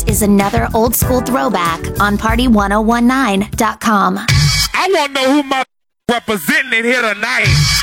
is another old school throwback on Party1019.com. I want to know who my representing here tonight.